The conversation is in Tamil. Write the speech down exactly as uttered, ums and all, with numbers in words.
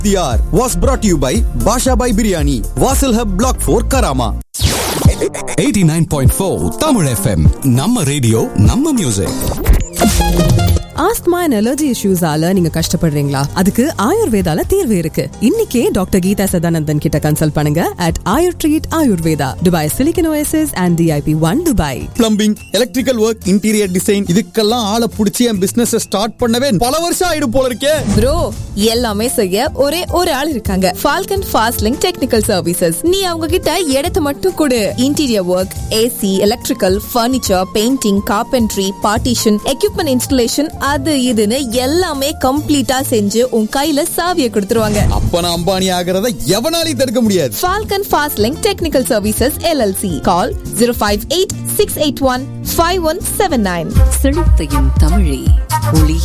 The hour was brought to you by Basha Bhai Biryani, Vasil Hub Block four, Karama. eighty-nine point four Tamil F M. நம்ம ரேடியோ, நம்ம மியூசிக். ஆஸ்துமா அண்ட் அலர்ஜி இஷ்யூஸால நீங்க கஷ்டப்படுறீங்களா? அதுக்கு ஆயுர்வேதால தீர்வு இருக்கு. இன்னைக்கே டாக்டர் கீதா சதானந்தன் கிட்ட கன்சல்ட் பண்ணுங்க at Ayur Treat Ayurveda, Dubai Silicon Oasis and D I P one Dubai. Plumbing, electrical work, interior design இதுக்கெல்லாம் ஆளை புடிச்சு என் பிசினஸ் ஸ்டார்ட் பண்ணவே பல வருஷம் ஆயிடும் போல இருக்கே. ப்ரோ, எல்லாமே செய்ய ஒரே ஒரு ஆள் இருக்காங்க. Falcon Fast Link Technical Services. நீ அவங்க கிட்ட இடத்தை மட்டும் கொடு. Interior work, AC, electrical, furniture, painting, carpentry, partition, equipment installation, அது இதுன்னு எல்லாமே கம்ப்ளீட்டா செஞ்சு உன் கையில சாவியை கொடுத்துருவாங்க. அப்ப நான் அம்பானி ஆகிறத எவனாலையும் தடுக்க முடியாது. Falcon Fast Link Technical Services L L C. Call zero five eight six eight one five one seven nine. செழித்தையும் தமிழே ஒளி